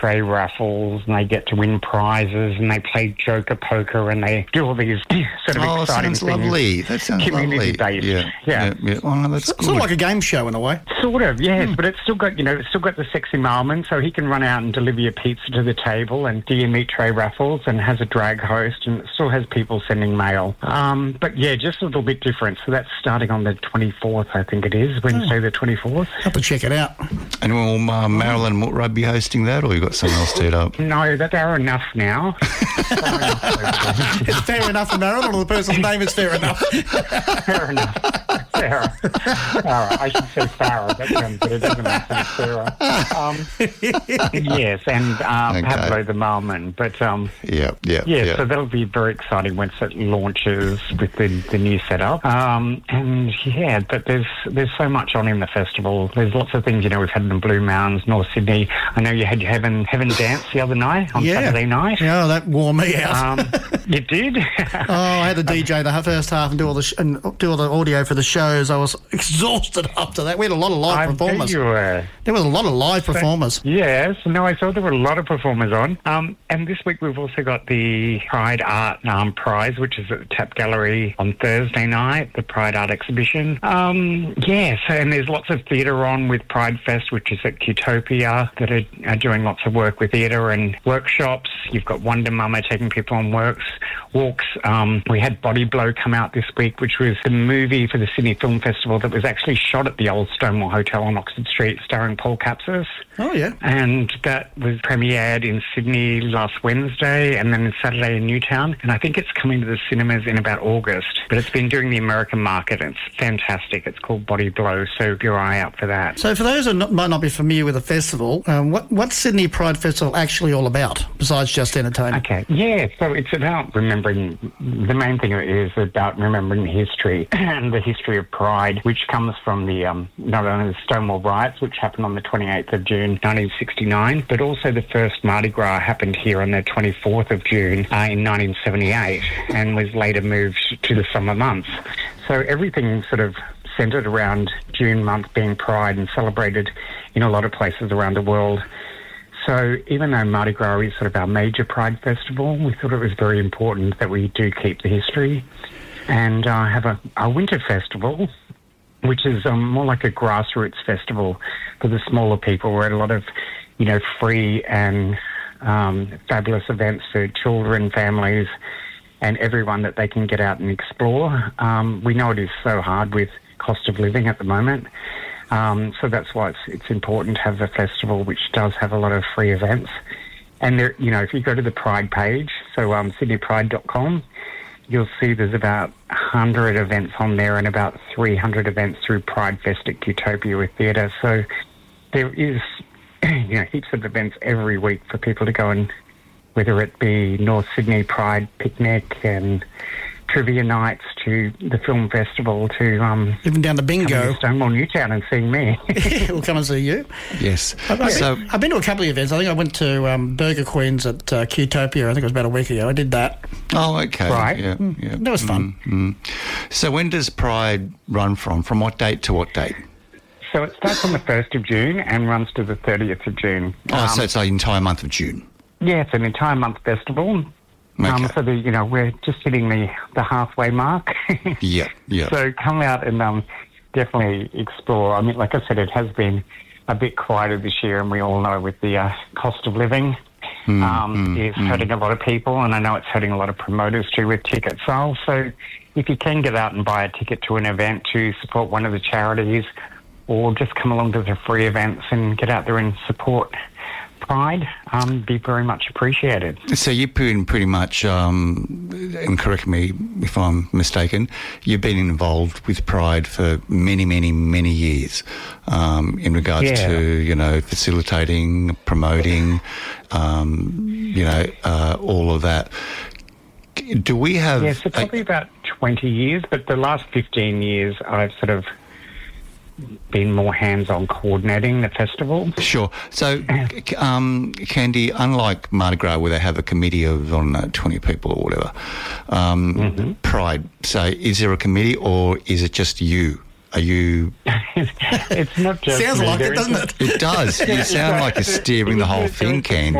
tray raffles, and they get to win prizes, and they play Joker poker, and they do all these sort of exciting sounds things. Lovely. That sounds community lovely. Based. Yeah. Oh, no, that's Sort of like a game show in a way. Sort of, yes, but it's still got, it's still got the sexy Marlman, so he can run out and deliver your pizza to the table and do your meat tray raffles, and has a drag host, and it still has people sending mail. But yeah, just a little bit different. So that's starting on the 24th, I think it is, Wednesday the 24th. Have to check it out. And will Marilyn Mutrub be hosting that, or you got someone else teed up? No, that's fair enough now. It's fair enough for Marilyn, or the person's name is fair enough? Fair enough. Sarah. I should say Sarah. That sounds better. It doesn't make sense, Sarah. Yes, and Pablo the Marlman. But yeah. So that'll be very exciting once it launches with the new setup. But there's so much on in the festival. There's lots of things. We've had it in Blue Mountains, North Sydney. I know you had your Heaven Dance the other night on Saturday night. Yeah, that wore me out. You did? I had to DJ the first half and do all the audio for the shows. I was exhausted after that. We had a lot of live performers. You were. There was a lot of live performers. Yes. No, I saw there were a lot of performers on. And this week we've also got the Pride Art Prize, which is at the Tap Gallery on Thursday night, the Pride Art Exhibition. And there's lots of theatre on with Pride Fest, which is at Qtopia, that are doing lots of work with theatre and workshops. You've got Wonder Mama taking people on walks. We had Body Blow come out this week, which was the movie for the Sydney Film Festival that was actually shot at the old Stonewall Hotel on Oxford Street, starring Paul Kapsis. Oh, yeah. And that was premiered in Sydney last Wednesday, and then Saturday in Newtown. And I think it's coming to the cinemas in about August. But it's been doing the American market. It's fantastic. It's called Body Blow, so keep your eye out for that. So for those who might not be familiar with the festival, what's Sydney Pride Festival actually all about, besides just entertainment? Okay, yeah, so it's about remembering, the main thing is about remembering history and the history of Pride, which comes from the not only the Stonewall riots, which happened on the 28th of June 1969, but also the first Mardi Gras happened here on the 24th of June in 1978 and was later moved to the summer months. So everything sort of centred around June month being Pride and celebrated in a lot of places around the world. So even though Mardi Gras is sort of our major Pride festival, we thought it was very important that we do keep the history and have a winter festival, which is more like a grassroots festival for the smaller people. We're at a lot of, free and fabulous events for children, families, and everyone that they can get out and explore. We know it is so hard with cost of living at the moment. So that's why it's important to have a festival which does have a lot of free events. And there, if you go to the Pride page, so sydneypride.com, you'll see there's about 100 events on there and about 300 events through Pride Fest at Qtopia with theatre. So there is, heaps of events every week for people to go and, whether it be North Sydney Pride Picnic and trivia nights to the film festival to even down to bingo, Stonewall Newtown and seeing me. We'll come and see you. Yes. I've been to a couple of events. I think I went to Burger Queens at Qtopia. I think it was about a week ago. I did that. Oh, okay. Right. Yeah. That was fun. So when does Pride run from? From what date to what date? So it starts on the 1st of June and runs to the 30th of June. So it's the entire month of June. Yeah, it's an entire month festival. Okay. So we're just hitting the halfway mark. Yeah. So come out and definitely explore. I mean, like I said, it has been a bit quieter this year, and we all know with the cost of living is hurting a lot of people, and I know it's hurting a lot of promoters too with ticket sales. So if you can get out and buy a ticket to an event to support one of the charities, or just come along to the free events and get out there and support Pride, be very much appreciated. So you've been pretty much, and correct me if I'm mistaken, you've been involved with Pride for many, many, many years in regards to, facilitating, promoting, all of that. Do we have... Yeah, so probably about 20 years, but the last 15 years I've sort of been more hands-on coordinating the festival. Sure. So, Candy, unlike Mardi Gras where they have a committee of, 20 people or whatever, Pride, so is there a committee or is it just you Are you... It's not just Sounds me. like There it, is doesn't it? It does. You sound like you're steering the whole thing, Ken.